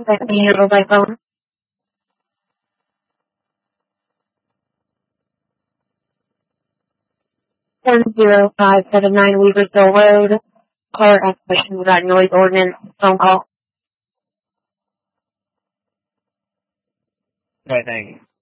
That can be handled by phone. 10579 Weaversville Road. Caller asked questions about noise ordinance. Phone call. Right, thank you.